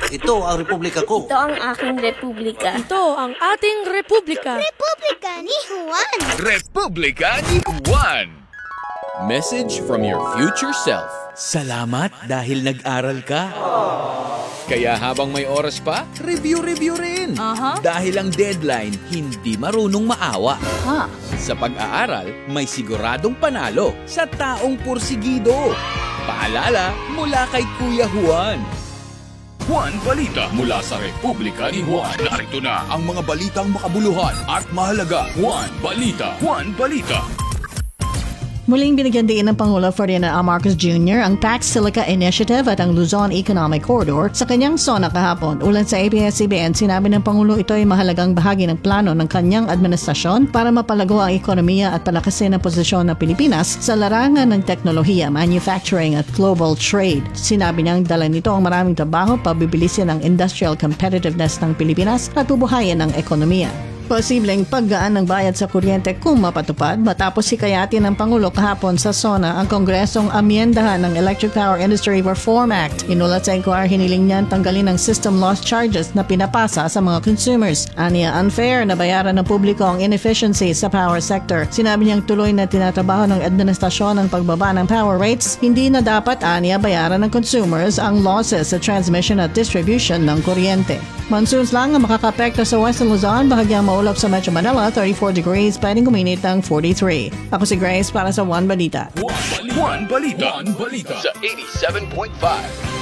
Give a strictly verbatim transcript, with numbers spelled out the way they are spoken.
Ito ang republika ko. Ito ang aking republika. Ito ang ating republika. Republika ni Juan. Republika ni Juan. Message from your future self. Salamat dahil nag-aral ka. Kaya habang may oras pa, review-review rin. Aha. Dahil ang deadline, hindi marunong maawa. Ha? Sa pag-aaral, may siguradong panalo sa taong porsigido. Paalala mula kay Kuya Juan. Juan Balita mula sa Republika ni Juan. Narito na ang mga balitang makabuluhan at mahalaga. Juan Balita. Juan Balita. Muling binigyan din ng Pangulo Ferdinand A. Marcos Junior ang Pax Silica Initiative at ang Luzon Economic Corridor sa kanyang SONA kahapon. Ulan sa A B S C B N, sinabi ng Pangulo ito ay mahalagang bahagi ng plano ng kanyang administrasyon para mapalago ang ekonomiya at palakasin ang posisyon ng Pilipinas sa larangan ng teknolohiya, manufacturing at global trade. Sinabi niyang dala nito ang maraming trabaho, pabibilisin ang industrial competitiveness ng Pilipinas at bubuhayin ang ekonomiya. Posibleng paggaan ng bayad sa kuryente kung mapatupad matapos hikayatin ng Pangulo kahapon sa SONA ang Kongresong amyendahan ng Electric Power Industry Reform Act. Inulat sa inquiry, hiniling niyan tanggalin ang system loss charges na pinapasa sa mga consumers. Aniya, unfair na bayaran ng publiko ang inefficiency sa power sector. Sinabi niyang tuloy na tinatrabaho ng administrasyon ang pagbaba ng power rates. Hindi na dapat, aniya, bayaran ng consumers ang losses sa transmission at distribution ng kuryente. Monsoons lang ang makakapekto sa Western Luzon, bahagyang maulap sa Metro Manila, thirty-four degrees, pwedeng kuminit ng forty-three. Ako si Grace para sa Juan Balita. Juan Balita. Juan Balita. Sa eighty-seven point five.